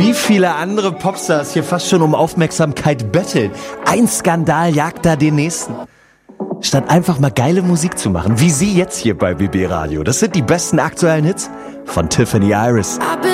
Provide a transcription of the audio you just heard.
Wie viele andere Popstars hier fast schon um Aufmerksamkeit betteln. Ein Skandal jagt da den nächsten. Statt einfach mal geile Musik zu machen, wie sie jetzt hier bei BB Radio. Das sind die besten aktuellen Hits von Tiffany Iris.